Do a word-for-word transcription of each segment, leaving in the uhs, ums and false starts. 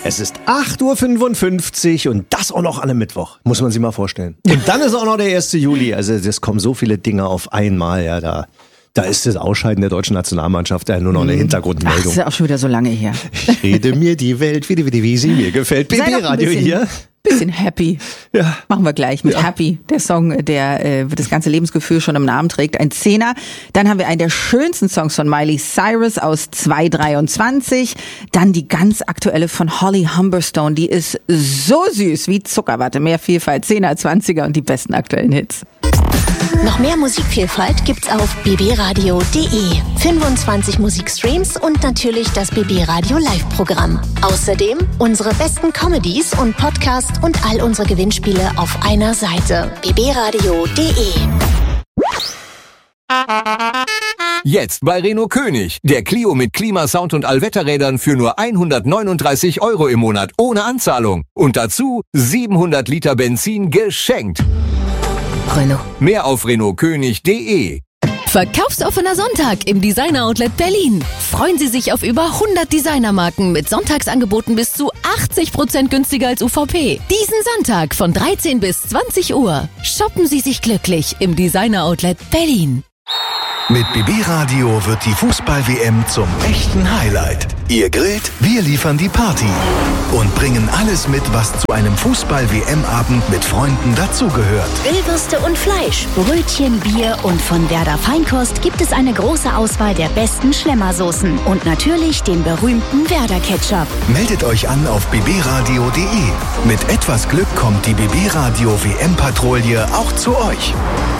Es ist acht Uhr fünfundfünfzig und das auch noch an einem Mittwoch. Muss man sich mal vorstellen. Und dann ist auch noch der erste Juli. Also es kommen so viele Dinge auf einmal. Ja, da, da ist das Ausscheiden der deutschen Nationalmannschaft ja nur noch eine Hintergrundmeldung. Ach, das ist ja auch schon wieder so lange her. Ich rede mir die Welt, wie, wie, wie sie mir gefällt. B B-Radio hier. Bisschen happy. Ja. Machen wir gleich mit ja. Happy. Der Song, der äh, das ganze Lebensgefühl schon im Namen trägt. Ein Zehner. Dann haben wir einen der schönsten Songs von Miley Cyrus aus zwei dreiundzwanzig. Dann die ganz aktuelle von Holly Humberstone. Die ist so süß wie Zuckerwatte. Mehr Vielfalt, Zehner, Zwanziger und die besten aktuellen Hits. Noch mehr Musikvielfalt gibt's auf b b radio punkt d e. fünfundzwanzig Musikstreams und natürlich das B B Radio Live-Programm. Außerdem unsere besten Comedies und Podcasts und all unsere Gewinnspiele auf einer Seite. b b radio punkt d e. Jetzt bei Renault König. Der Clio mit Klimasound und Allwetterrädern für nur hundertneununddreißig Euro im Monat ohne Anzahlung. Und dazu siebenhundert Liter Benzin geschenkt. Renault. Mehr auf renault könig punkt d e. Verkaufsoffener Sonntag im Designer-Outlet Berlin. Freuen Sie sich auf über hundert Designermarken mit Sonntagsangeboten bis zu achtzig Prozent günstiger als U V P. Diesen Sonntag von dreizehn bis zwanzig Uhr. Shoppen Sie sich glücklich im Designer-Outlet Berlin. Mit B B Radio wird die Fußball-W M zum echten Highlight. Ihr grillt, wir liefern die Party und bringen alles mit, was zu einem Fußball-W M-Abend mit Freunden dazugehört. Grillwürste und Fleisch, Brötchen, Bier und von Werder Feinkost gibt es eine große Auswahl der besten Schlemmersoßen und natürlich den berühmten Werder Ketchup. Meldet euch an auf b b radio punkt d e. Mit etwas Glück kommt die B B Radio W M-Patrouille auch zu euch.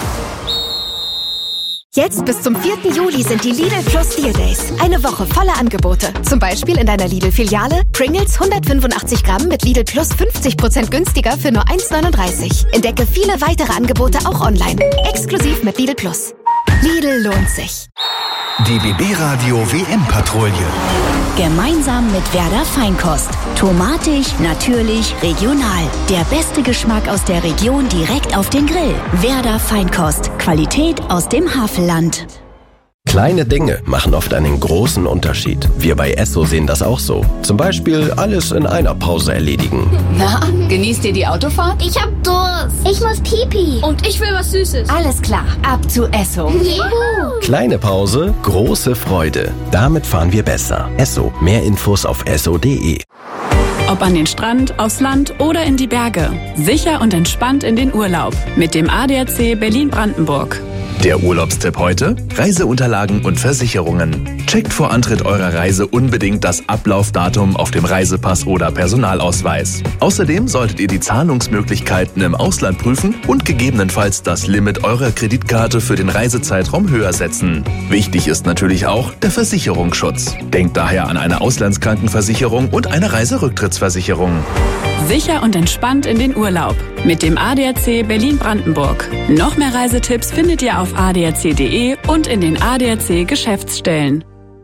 Jetzt bis zum vierten Juli sind die Lidl Plus Deal Days. Eine Woche voller Angebote. Zum Beispiel in deiner Lidl-Filiale Pringles hundertfünfundachtzig Gramm mit Lidl Plus fünfzig Prozent günstiger für nur eins neununddreißig. Entdecke viele weitere Angebote auch online. Exklusiv mit Lidl Plus. Lidl lohnt sich. Die B B Radio W M-Patrouille. Gemeinsam mit Werder Feinkost. Tomatig, natürlich, regional. Der beste Geschmack aus der Region direkt auf den Grill. Werder Feinkost. Qualität aus dem Havelland. Kleine Dinge machen oft einen großen Unterschied. Wir bei Esso sehen das auch so. Zum Beispiel alles in einer Pause erledigen. Na, genießt ihr die Autofahrt? Ich hab Durst. Ich muss Pipi. Und ich will was Süßes. Alles klar, ab zu Esso. Juhu. Kleine Pause, große Freude. Damit fahren wir besser. Esso. Mehr Infos auf esso punkt d e. Ob an den Strand, aufs Land oder in die Berge. Sicher und entspannt in den Urlaub. Mit dem A D A C Berlin-Brandenburg. Der Urlaubstipp heute? Reiseunterlagen und Versicherungen. Checkt vor Antritt eurer Reise unbedingt das Ablaufdatum auf dem Reisepass oder Personalausweis. Außerdem solltet ihr die Zahlungsmöglichkeiten im Ausland prüfen und gegebenenfalls das Limit eurer Kreditkarte für den Reisezeitraum höher setzen. Wichtig ist natürlich auch der Versicherungsschutz. Denkt daher an eine Auslandskrankenversicherung und eine Reiserücktrittsversicherung. Sicher und entspannt in den Urlaub. Mit dem A D A C Berlin-Brandenburg. Noch mehr Reisetipps findet ihr auf a d a c punkt d e und in den A D A C Geschäftsstellen.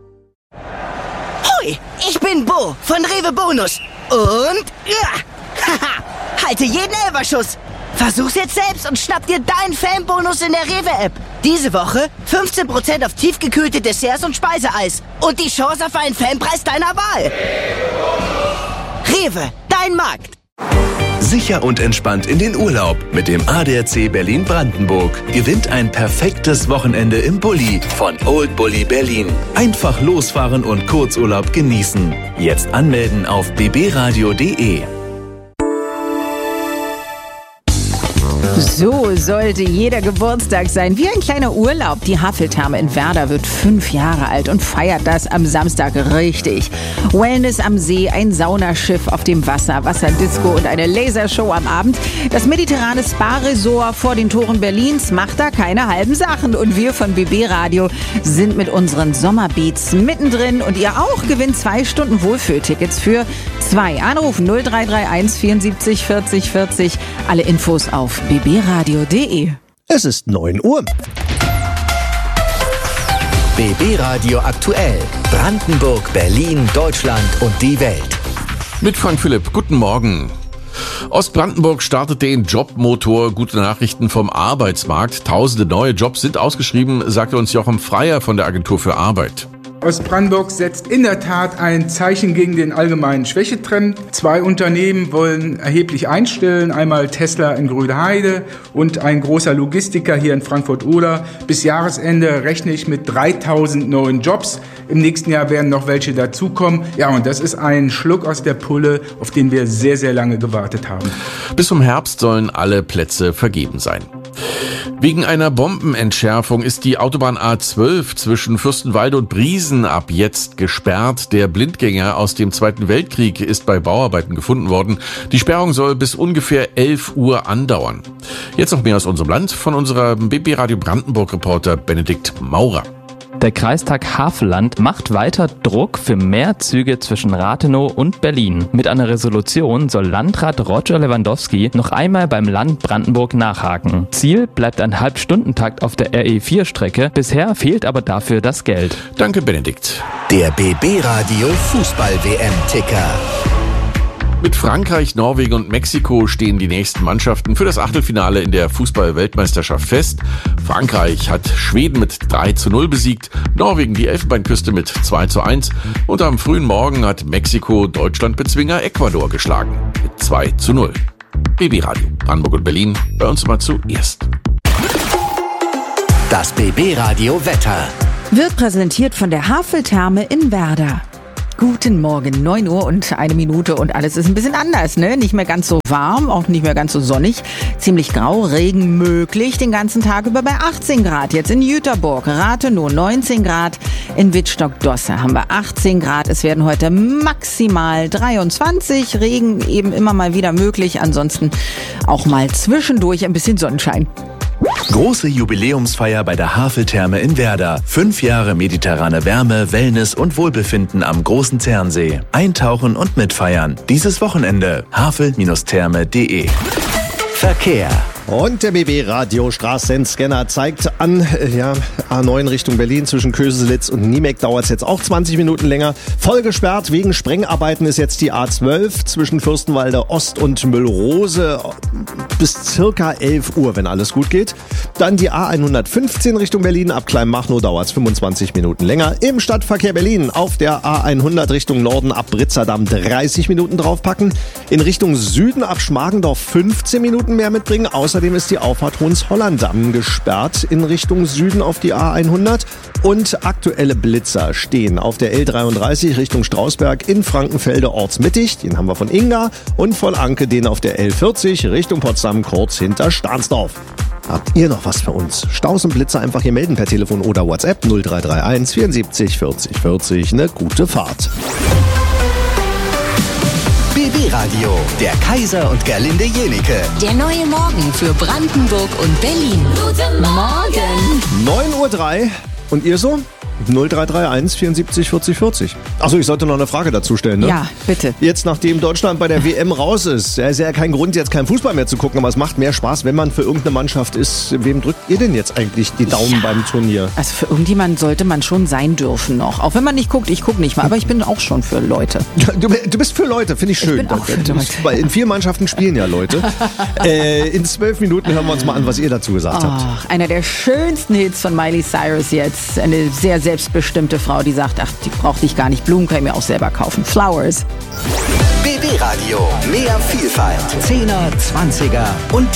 Hoi, ich bin Bo von Rewe Bonus. Und ja, haha, halte jeden Elferschuss. Versuch's jetzt selbst und schnapp dir deinen Fanbonus in der Rewe-App. Diese Woche fünfzehn Prozent auf tiefgekühlte Desserts und Speiseeis. Und die Chance auf einen Fanpreis deiner Wahl. Rewe, dein Markt. Sicher und entspannt in den Urlaub mit dem A D A C Berlin-Brandenburg. Gewinnt ein perfektes Wochenende im Bulli von Old Bulli Berlin. Einfach losfahren und Kurzurlaub genießen. Jetzt anmelden auf b b radio punkt d e. So sollte jeder Geburtstag sein, wie ein kleiner Urlaub. Die Haveltherme in Werder wird fünf Jahre alt und feiert das am Samstag richtig. Wellness am See, ein Saunaschiff auf dem Wasser, Wasserdisco und eine Lasershow am Abend. Das mediterrane Spa-Resort vor den Toren Berlins macht da keine halben Sachen. Und wir von B B Radio sind mit unseren Sommerbeats mittendrin. Und ihr auch gewinnt zwei Stunden Wohlfühltickets für zwei. Anrufen null drei drei eins vierundsiebzig vierzig vierzig. Alle Infos auf b b radio punkt d e. Es ist neun Uhr. B B Radio aktuell. Brandenburg, Berlin, Deutschland und die Welt. Mit Frank Philipp. Guten Morgen. Ostbrandenburg startet den Jobmotor. Gute Nachrichten vom Arbeitsmarkt. Tausende neue Jobs sind ausgeschrieben, sagte uns Jochen Freier von der Agentur für Arbeit. Ostbrandenburg setzt in der Tat ein Zeichen gegen den allgemeinen Schwächetrend. Zwei Unternehmen wollen erheblich einstellen, einmal Tesla in Grünheide und ein großer Logistiker hier in Frankfurt-Oder. Bis Jahresende rechne ich mit dreitausend neuen Jobs. Im nächsten Jahr werden noch welche dazukommen. Ja, und das ist ein Schluck aus der Pulle, auf den wir sehr, sehr lange gewartet haben. Bis zum Herbst sollen alle Plätze vergeben sein. Wegen einer Bombenentschärfung ist die Autobahn A zwölf zwischen Fürstenwalde und Briesen ab jetzt gesperrt. Der Blindgänger aus dem Zweiten Weltkrieg ist bei Bauarbeiten gefunden worden. Die Sperrung soll bis ungefähr elf Uhr andauern. Jetzt noch mehr aus unserem Land von unserem B B Radio Brandenburg-Reporter Benedikt Maurer. Der Kreistag Havelland macht weiter Druck für mehr Züge zwischen Rathenow und Berlin. Mit einer Resolution soll Landrat Roger Lewandowski noch einmal beim Land Brandenburg nachhaken. Ziel bleibt ein Halbstundentakt auf der R E vier Strecke. Bisher fehlt aber dafür das Geld. Danke, Benedikt. Der B B Radio Fußball-W M-Ticker. Mit Frankreich, Norwegen und Mexiko stehen die nächsten Mannschaften für das Achtelfinale in der Fußball-Weltmeisterschaft fest. Frankreich hat Schweden mit drei zu null besiegt, Norwegen die Elfenbeinküste mit zwei zu eins und am frühen Morgen hat Mexiko Deutschlandbezwinger Ecuador geschlagen mit zwei zu null. B B Radio Brandenburg und Berlin, bei uns mal zuerst. Das B B Radio Wetter wird präsentiert von der Haveltherme in Werder. Guten Morgen, neun Uhr und eine Minute und alles ist ein bisschen anders, ne? Nicht mehr ganz so warm, auch nicht mehr ganz so sonnig. Ziemlich grau, Regen möglich, den ganzen Tag über bei achtzehn Grad. Jetzt in Jüterburg, Rathenow neunzehn Grad, in Wittstock-Dosse haben wir achtzehn Grad. Es werden heute maximal dreiundzwanzig, Regen eben immer mal wieder möglich, ansonsten auch mal zwischendurch ein bisschen Sonnenschein. Große Jubiläumsfeier bei der Haveltherme in Werder. Fünf Jahre mediterrane Wärme, Wellness und Wohlbefinden am Großen Zernsee. Eintauchen und mitfeiern. Dieses Wochenende. havel Therme punkt de. Verkehr. Und der B B Radio Straßenscanner zeigt an, ja, A neun Richtung Berlin zwischen Köselitz und Niemek dauert es jetzt auch zwanzig Minuten länger. Voll gesperrt wegen Sprengarbeiten ist jetzt die A zwölf zwischen Fürstenwalde Ost und Müllrose bis circa elf Uhr, wenn alles gut geht. Dann die A hundertfünfzehn Richtung Berlin, ab Kleinmachnow dauert es fünfundzwanzig Minuten länger. Im Stadtverkehr Berlin auf der A hundert Richtung Norden ab Britzerdamm dreißig Minuten draufpacken. In Richtung Süden ab Schmargendorf fünfzehn Minuten mehr mitbringen. Außerdem ist die Auffahrt Hohenzollern-Damm gesperrt in Richtung Süden auf die A hundert. Und aktuelle Blitzer stehen auf der L dreiunddreißig Richtung Strausberg in Frankenfelde ortsmittig. Den haben wir von Inga. Und von Anke den auf der L vierzig Richtung Potsdam kurz hinter Stahnsdorf. Habt ihr noch was für uns? Staus und Blitzer einfach hier melden per Telefon oder WhatsApp null drei drei eins vierundsiebzig vierzig vierzig. Eine gute Fahrt. B B Radio, der Kaiser und Gerlinde Jenike. Der neue Morgen für Brandenburg und Berlin. Guten Morgen. neun Uhr drei. Und ihr so? null drei drei eins vierundsiebzig vierzig vierzig. Achso, ich sollte noch eine Frage dazu stellen, ne? Ja, bitte. Jetzt, nachdem Deutschland bei der W M raus ist, ist ja kein Grund, jetzt keinen Fußball mehr zu gucken, aber es macht mehr Spaß, wenn man für irgendeine Mannschaft ist. Wem drückt ihr denn jetzt eigentlich die Daumen ja, beim Turnier? Also für irgendjemanden sollte man schon sein dürfen noch. Auch wenn man nicht guckt, ich gucke nicht mal, aber ich bin auch schon für Leute. Du, du bist für Leute, finde ich schön. Ich bin auch für Leute. Weil in vier Mannschaften spielen ja Leute. äh, in zwölf Minuten hören wir uns mal an, was ihr dazu gesagt oh, habt. Einer der schönsten Hits von Miley Cyrus jetzt. Eine sehr selbstbestimmte Frau, die sagt, ach, die braucht ich gar nicht. Blumen kann ich mir auch selber kaufen. Flowers. B B Radio, mehr Vielfalt. Zehner, Zwanziger und